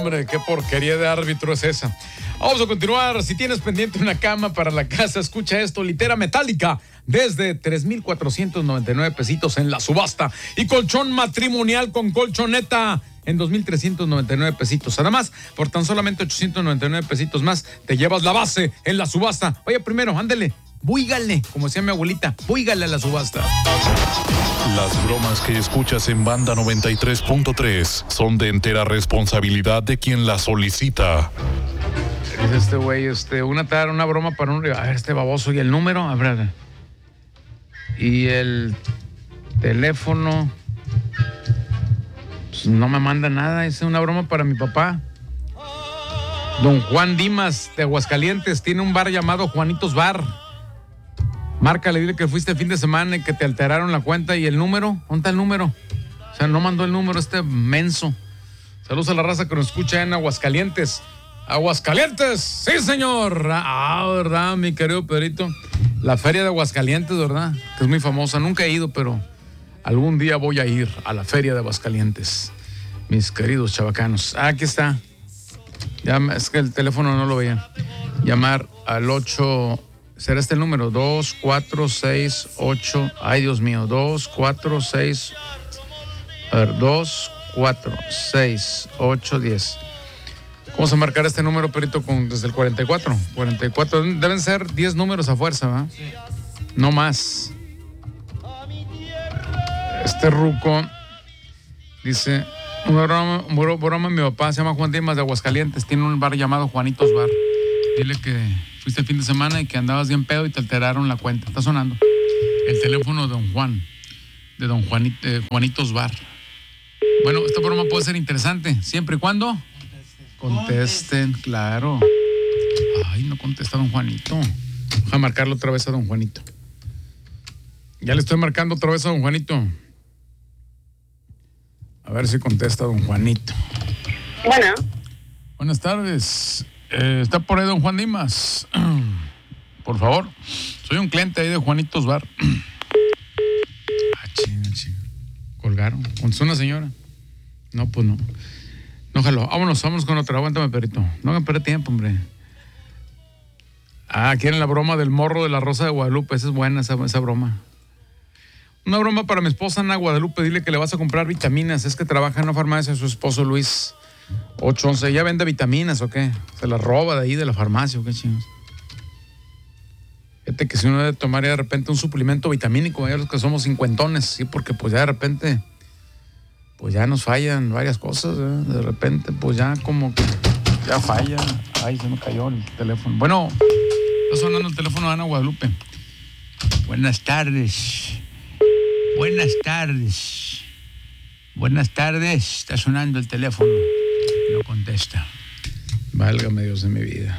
hombre, qué porquería de árbitro es esa. Vamos a continuar. Si tienes pendiente una cama para la casa, escucha esto. Litera metálica desde 3,499 pesitos en la subasta. Y colchón matrimonial con colchoneta en 2,399 pesitos. Además, por tan solamente 899 pesitos más, te llevas la base en la subasta. Vaya primero, ándele, búigale, como decía mi abuelita, búigale a la subasta. Las bromas que escuchas en Banda 93.3 son de entera responsabilidad de quien las solicita. Dice este güey, una broma para un... A ver, este baboso, ¿y el número? A ver. Y el teléfono... Pues no me manda nada, es una broma para mi papá. Don Juan Dimas, de Aguascalientes, tiene un bar llamado Juanitos Bar. Márcale, dile que fuiste el fin de semana y que te alteraron la cuenta. ¿Y el número? ¿Dónde está el número? O sea, no mandó el número este menso. Saludos a la raza que nos escucha en Aguascalientes. ¡Aguascalientes! ¡Sí, señor! ¿Verdad, mi querido Pedrito? La feria de Aguascalientes, ¿verdad? Que es muy famosa. Nunca he ido, pero algún día voy a ir a la feria de Aguascalientes. Mis queridos chavacanos. Aquí está. Es que el teléfono no lo veía. Llamar al 8... ¿Será este el número? 2468. Ay, Dios mío. 246. A ver, 246-810. ¿Cómo se marcará este número, Perito, desde el 44? 44. Deben ser 10 números a fuerza, ¿verdad? Sí. No más. Este ruco dice: una broma, mi papá se llama Juan Dimas de Aguascalientes. Tiene un bar llamado Juanitos Bar. Dile que fuiste el fin de semana y que andabas bien pedo y te alteraron la cuenta. Está sonando el teléfono de don Juan, de don Juanitos Bar. Bueno, esta broma puede ser interesante, siempre y cuando contesten, claro. Ay, no contesta don Juanito. Deja marcarlo otra vez a don Juanito. Ya le estoy marcando otra vez a don Juanito. A ver si contesta don Juanito. Bueno. Buenas tardes. Está por ahí don Juan Dimas. Por favor. Soy un cliente ahí de Juanitos Bar. Chinga. Colgaron. ¿Contestó una señora? No, pues no. No, jalo. Vámonos con otra. Aguántame, perito. No hagan perder tiempo, hombre. Quieren la broma del morro de la Rosa de Guadalupe. Esa es buena, esa broma. Una broma para mi esposa Ana Guadalupe. Dile que le vas a comprar vitaminas. Es que trabaja en una farmacia de su esposo Luis. 811. ¿Ya vende vitaminas o qué? ¿Se las roba de ahí de la farmacia o qué chingos? Fíjate que si uno debe tomar ya de repente un suplemento vitamínico, ya los que somos cincuentones, sí, porque pues ya de repente pues ya nos fallan varias cosas, ¿eh? De repente pues ya como que ya falla. Ay, se me cayó el teléfono. Bueno, está sonando el teléfono de Ana Guadalupe. Buenas tardes. Está sonando el teléfono. No contesta. Válgame Dios de mi vida.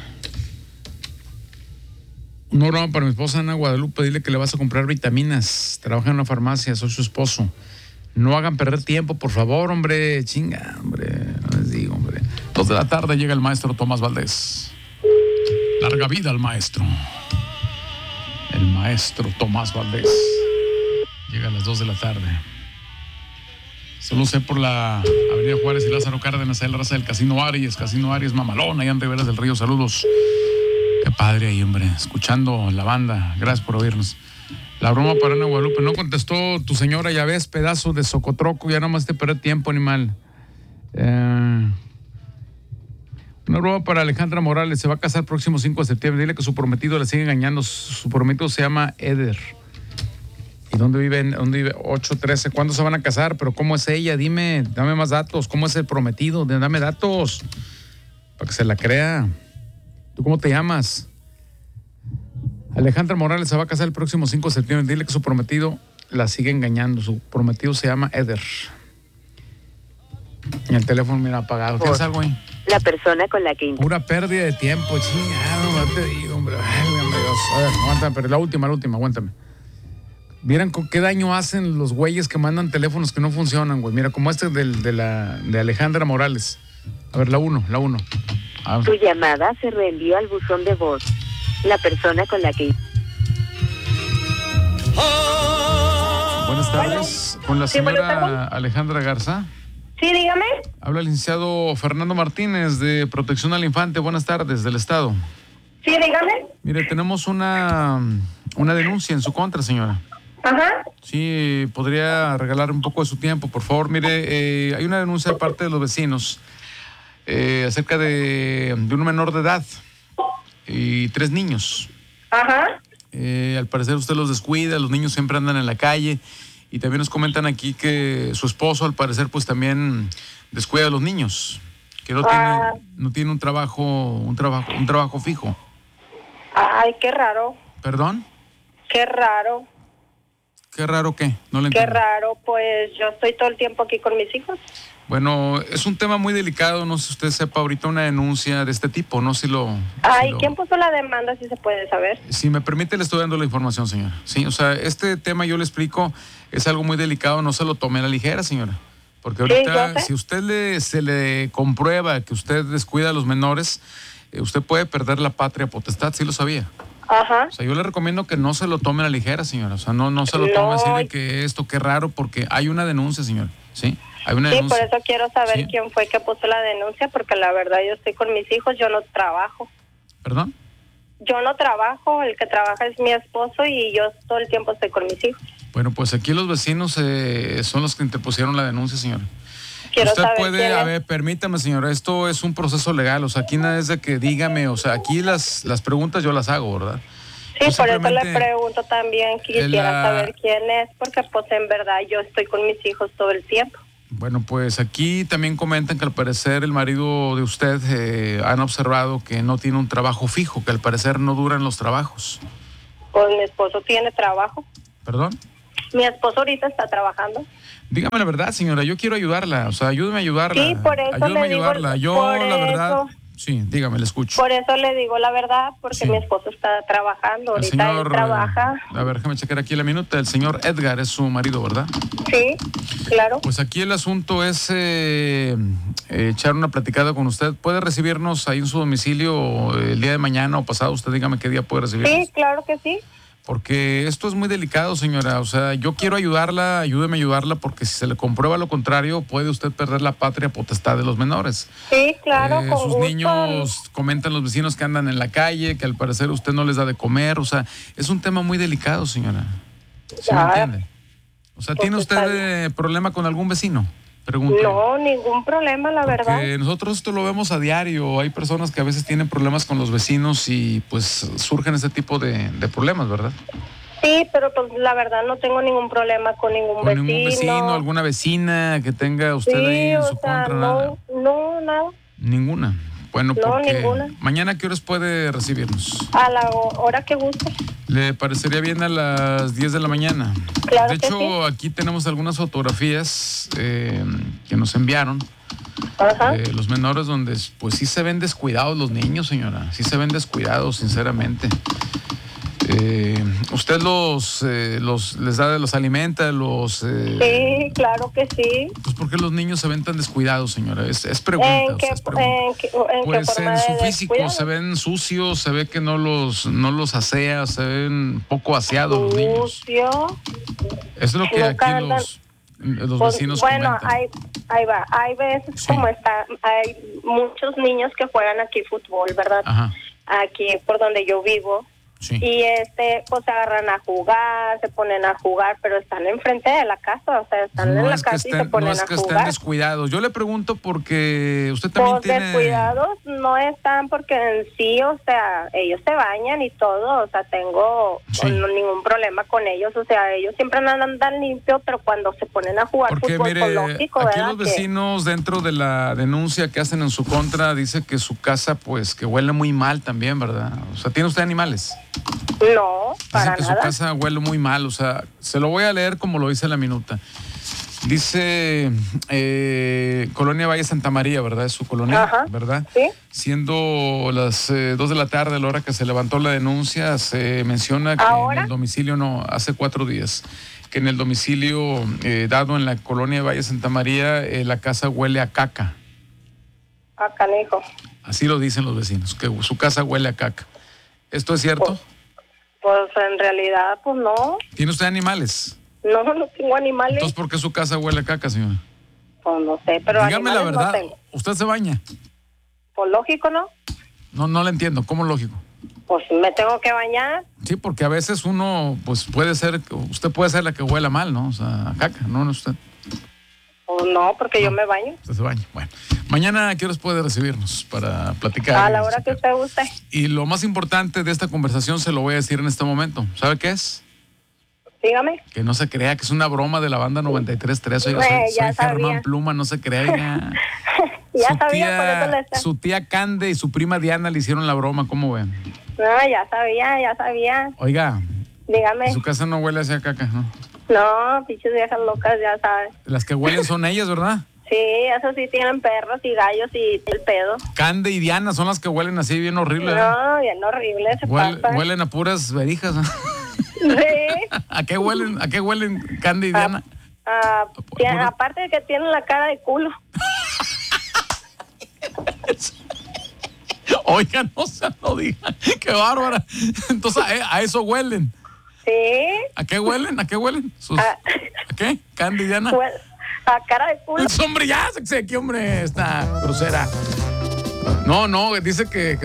Una broma para mi esposa Ana Guadalupe. Dile que le vas a comprar vitaminas. Trabaja en una farmacia, soy su esposo. No hagan perder tiempo, por favor, hombre. Chinga, hombre. No les digo, hombre. 2 de la tarde llega el maestro Tomás Valdés. Larga vida al maestro. El maestro Tomás Valdés. Llega a las 2 de la tarde. Solo sé por la Avenida Juárez y Lázaro Cárdenas, ahí la raza del Casino Aries mamalón, allá en Riberas del Río. Saludos. Qué padre ahí, hombre. Escuchando la banda. Gracias por oírnos. La broma para Ana Guadalupe. No contestó tu señora, ya ves, pedazo de socotroco. Ya nomás te perder tiempo, animal. Una broma para Alejandra Morales. Se va a casar el próximo 5 de septiembre. Dile que su prometido le sigue engañando. Su prometido se llama Eder. ¿Y dónde vive? 813. ¿Cuándo se van a casar? ¿Pero cómo es ella? Dime, dame más datos. ¿Cómo es el prometido? Dame datos para que se la crea. ¿Tú cómo te llamas? Alejandra Morales se va a casar el próximo 5 de septiembre. Dile que su prometido la sigue engañando. Su prometido se llama Eder. Y el teléfono, mira, apagado. ¿Tienes algo ahí? La persona con la que... Pura pérdida de tiempo, chingado, no te digo, hombre. Ay, Dios. A ver, aguántame, pero la última, aguántame. Vieran con qué daño hacen los güeyes que mandan teléfonos que no funcionan, güey. Mira, como este de Alejandra Morales. A ver, la 1. Tu llamada se reenvió al buzón de voz. La persona con la que... Buenas tardes. Con la señora Alejandra Garza. Sí, dígame. Habla el licenciado Fernando Martínez de Protección al Infante. Buenas tardes, del Estado. Sí, dígame. Mire, tenemos una denuncia en su contra, señora. Ajá. Sí, podría regalar un poco de su tiempo, por favor. Mire, hay una denuncia de parte de los vecinos acerca de un menor de edad y 3 niños. Ajá. Al parecer usted los descuida, los niños siempre andan en la calle y también nos comentan aquí que su esposo al parecer pues también descuida a los niños, que no tiene un trabajo fijo. Ay, qué raro. ¿Perdón? Qué raro. ¿Qué raro qué? No le Qué entiendo. raro, pues yo estoy todo el tiempo aquí con mis hijos. Bueno, es un tema muy delicado, no sé si usted sepa ahorita una denuncia de este tipo, no sé si lo... Ay, si lo- ¿quién puso la demanda, si se puede saber? Si me permite, le estoy dando la información, señora. Sí, o sea, este tema yo le explico, es algo muy delicado, no se lo tome a la ligera, señora. Porque ahorita, yo sé. si usted se le comprueba que usted descuida a los menores, usted puede perder la patria potestad, ¿sí lo sabía? Ajá. O sea, yo le recomiendo que no se lo tome a la ligera, señora. O sea, no se lo tome así de que esto, qué raro, porque hay una denuncia, señor. Sí, hay una Sí, denuncia. por eso quiero saber Sí. quién fue que puso la denuncia, porque la verdad yo estoy con mis hijos, yo no trabajo. ¿Perdón? Yo no trabajo, el que trabaja es mi esposo y yo todo el tiempo estoy con mis hijos. Bueno, pues aquí los vecinos son los que interpusieron la denuncia, señora. Quiero Usted saber puede, quién a es. ver, permítame, señora, esto es un proceso legal, o sea, aquí nada es de que dígame, o sea, aquí las preguntas yo las hago, ¿verdad? Sí, Yo por eso le simplemente- pregunto también, quisiera saber quién es, porque pues en verdad yo estoy con mis hijos todo el tiempo. Bueno, pues aquí también comentan que al parecer el marido de usted han observado que no tiene un trabajo fijo, que al parecer no duran los trabajos. Pues mi esposo tiene trabajo. ¿Perdón? Mi esposo ahorita está trabajando. Dígame la verdad, señora, yo quiero ayudarla, o sea, ayúdeme a ayudarla. Sí, por eso ayúdeme le a digo, ayudarla. Yo, por la verdad, eso. sí, dígame, le escucho. Por eso le digo la verdad, porque Sí. mi esposo está trabajando. El Ahorita él trabaja. a ver, déjame checar aquí la minuta. El señor Edgar es su marido, ¿verdad? Sí, claro. Pues aquí el asunto es echar una platicada con usted. ¿Puede recibirnos ahí en su domicilio el día de mañana o pasado? Usted dígame qué día puede recibirnos. Sí, claro que sí. Porque esto es muy delicado, señora. O sea, yo quiero ayudarla, ayúdeme a ayudarla, porque si se le comprueba lo contrario, puede usted perder la patria potestad de los menores. Sí, claro, con Sus gusto. niños, comentan los vecinos que andan en la calle, que al parecer usted no les da de comer. O sea, es un tema muy delicado, señora. ¿Sí me Ya. entiende? O sea, Pues ¿tiene está usted problema con algún vecino? Pregunto. No, ningún problema, la verdad. Porque nosotros esto lo vemos a diario. Hay personas que a veces tienen problemas con los vecinos y pues surgen ese tipo de problemas, ¿verdad? Sí, pero pues la verdad no tengo ningún problema con ningún Con vecino. ningún vecino, alguna vecina que tenga usted Sí, ahí en o su sea, contra, nada. no, nada. Ninguna. Bueno, No, porque ninguna. mañana, ¿qué horas puede recibirnos? A la hora que guste. ¿Le parecería bien a las 10 de la mañana? Claro De que hecho, sí. aquí tenemos algunas fotografías que nos enviaron. Ajá. Los menores donde pues sí se ven descuidados los niños, señora. Sí se ven descuidados, sinceramente. ¿Usted les alimenta, Sí, claro que sí. Pues ¿por qué los niños se ven tan descuidados, señora? Es pregunta. ¿En o sea, qué, es pregunta. en Pues qué forma en su de físico descuidado? se ven sucios, se ve que no los asea, se ven poco aseados los niños. Sucio. Es lo que aquí Nunca andan- los Pues, vecinos bueno, comentan. ahí va. Hay veces Sí. como está, hay muchos niños que juegan aquí fútbol, ¿verdad? Ajá, Aquí por donde yo vivo. sí. Y pues se agarran a jugar, se ponen a jugar, pero están enfrente de la casa, o sea, están en No la es que casa y se estén, ponen no es a que estén jugar. descuidados. Yo le pregunto porque usted también Pues tiene... descuidados no están porque en sí, o sea, ellos se bañan y todo, o sea, tengo Sí. ningún problema con ellos, o sea, ellos siempre andan limpios, pero cuando se ponen a jugar Porque fútbol, mire, pues lógico, aquí ¿verdad? los vecinos dentro de la denuncia que hacen en su contra dice que su casa pues que huele muy mal también, ¿verdad? O sea, ¿tiene usted animales? No, para Dice que nada. su casa huele muy mal, o sea, se lo voy a leer como lo dice la minuta. Dice Colonia Valle Santa María, ¿verdad? Es su colonia, Ajá. ¿verdad? Sí. Siendo las 2 de la tarde, a la hora que se levantó la denuncia, se menciona que ¿Ahora? en el domicilio, no, hace 4 días, que en el domicilio dado en la colonia Valle Santa María, la casa huele a caca. Acá, hijo. Así lo dicen los vecinos, que su casa huele a caca. ¿Esto es cierto? Pues en realidad, pues no. ¿Tiene usted animales? No tengo animales. Entonces, ¿por qué su casa huele a caca, señora? Pues no sé, pero dígame la animales verdad, no tengo. ¿usted se baña? Pues lógico, ¿no? No le entiendo, ¿cómo lógico? Pues me tengo que bañar. Sí, porque a veces uno, pues usted puede ser la que huela mal, ¿no? O sea, a caca, no usted. Pues no, porque yo me baño. Usted se baña. Bueno, mañana ¿a qué horas puede recibirnos para platicar? A la hora que usted guste. Y lo más importante de esta conversación se lo voy a decir en este momento. ¿Sabe qué es? Dígame. Que no se crea que es una broma de la banda 93.3. Oiga, soy Germán Pluma, no se crea. Ya sabía, por eso le está. Su tía Cande y su prima Diana le hicieron la broma, ¿cómo ven? No, ya sabía. Oiga, Dígame. en su casa no huele hacia caca, ¿no? No, pinches viejas locas, ya sabes. Las que huelen son ellas, ¿verdad? Sí, eso sí tienen perros y gallos y el pedo. Cande y Diana son las que huelen así bien horrible. No, bien horrible, se pasa. Huelen a puras verijas, ¿no? Sí. ¿A qué huelen Cande y Diana? Aparte de que tienen la cara de culo. Oiga, no se lo digan. Qué bárbara. Entonces, a eso huelen. Sí. ¿A qué huelen? ¿A qué? ¿Candy y Diana? A cara de culo. Hombre, ya se aquí, hombre, esta grosera. No, dice que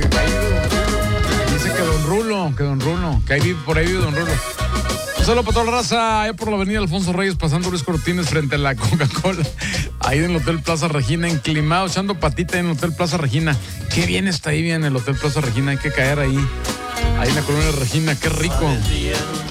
Don Rulo, que ahí por ahí vive Don Rulo. Un saludo para toda la raza, allá por la avenida Alfonso Reyes, pasando Luis Cortines frente a la Coca-Cola, ahí en el Hotel Plaza Regina, enclimado, echando patita en el Hotel Plaza Regina. Qué bien está ahí, bien el Hotel Plaza Regina, hay que caer ahí en la colonia Regina, qué rico.